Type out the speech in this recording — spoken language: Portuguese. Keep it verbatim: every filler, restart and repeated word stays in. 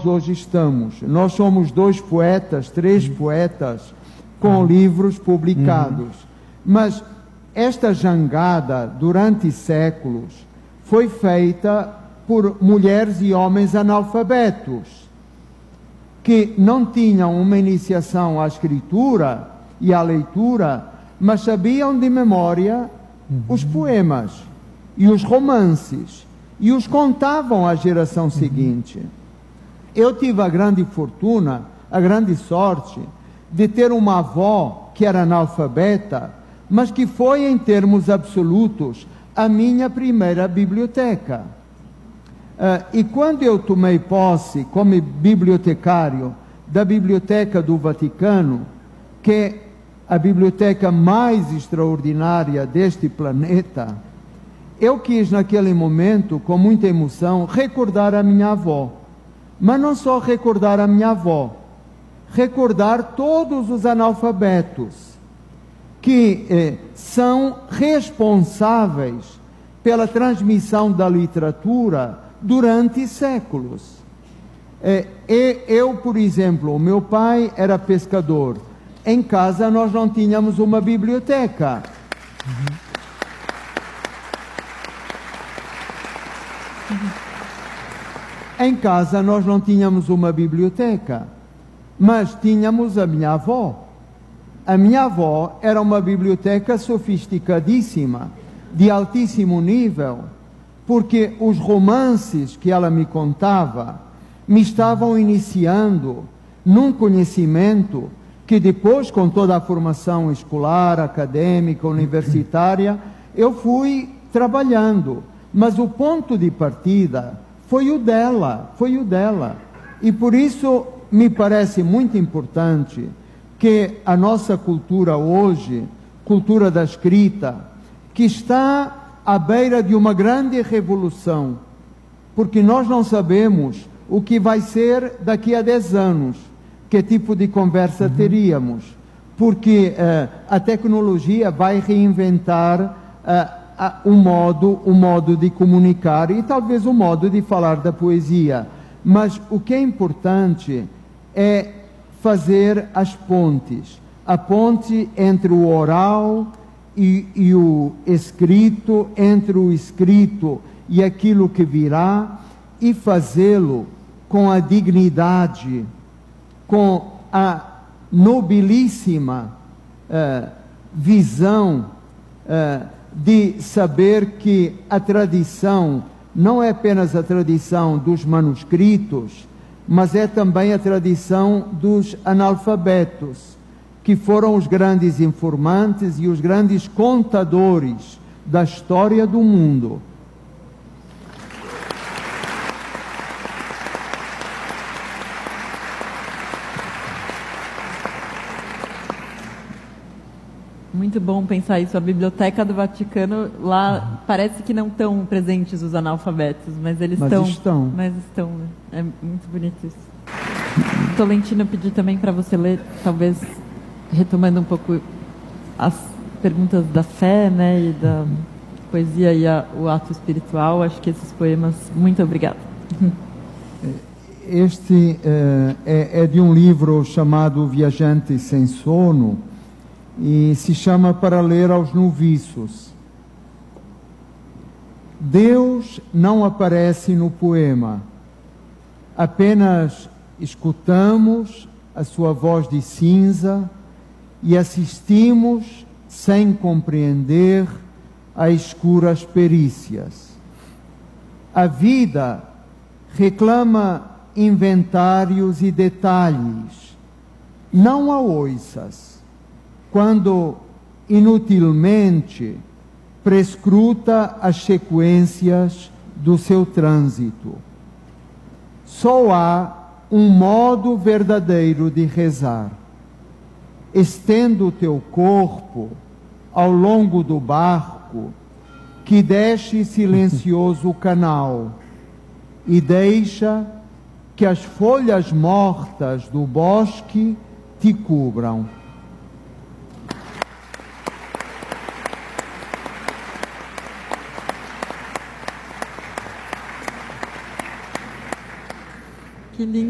nós hoje estamos. Nós somos dois poetas, três uhum. poetas com uhum. livros publicados. Uhum. Mas esta jangada, durante séculos, foi feita por mulheres e homens analfabetos, que não tinham uma iniciação à escritura e à leitura, mas sabiam de memória uhum. os poemas e os romances, e os contavam à geração uhum. seguinte. Eu tive a grande fortuna, a grande sorte, de ter uma avó que era analfabeta, mas que foi, em termos absolutos, a minha primeira biblioteca. Uh, e quando eu tomei posse como bibliotecário da Biblioteca do Vaticano, que é a biblioteca mais extraordinária deste planeta, eu quis naquele momento, com muita emoção, recordar a minha avó. Mas não só recordar a minha avó, recordar todos os analfabetos que eh, são responsáveis pela transmissão da literatura durante séculos. É, eu, por exemplo, o meu pai era pescador. Em casa nós não tínhamos uma biblioteca. Uhum. Em casa nós não tínhamos uma biblioteca, mas tínhamos a minha avó. A minha avó era uma biblioteca sofisticadíssima, de altíssimo nível, porque os romances que ela me contava me estavam iniciando num conhecimento que depois, com toda a formação escolar, acadêmica, universitária, eu fui trabalhando. Mas o ponto de partida foi o dela, foi o dela. E por isso me parece muito importante que a nossa cultura hoje, cultura da escrita, que está à beira de uma grande revolução, porque nós não sabemos o que vai ser daqui a dez anos, que tipo de conversa uhum. teríamos, porque uh, a tecnologia vai reinventar uh, uh, o modo, o modo de comunicar e talvez o modo de falar da poesia. Mas o que é importante é fazer as pontes, a ponte entre o oral e, e o escrito, entre o escrito e aquilo que virá, e fazê-lo com a dignidade, com a nobilíssima uh, visão uh, de saber que a tradição não é apenas a tradição dos manuscritos, mas é também a tradição dos analfabetos, que foram os grandes informantes e os grandes contadores da história do mundo. Muito bom pensar isso. A Biblioteca do Vaticano, lá parece que não estão presentes os analfabetos, mas eles mas estão, estão. Mas estão. É muito bonito isso. Tolentino, pedi também para você ler, talvez retomando um pouco as perguntas da fé, né, e da poesia e a, o ato espiritual. Acho que esses poemas. Muito obrigada. Este uh, é, é de um livro chamado Viajante Sem Sono, e se chama Para Ler aos Noviços. Deus não aparece no poema, apenas escutamos a sua voz de cinza e assistimos, sem compreender, a escuras perícias. A vida reclama inventários e detalhes, não a oiças, quando inutilmente prescruta as sequências do seu trânsito. Só há um modo verdadeiro de rezar. Estenda o teu corpo ao longo do barco que desce silencioso o canal e deixa que as folhas mortas do bosque te cubram. Que lindo.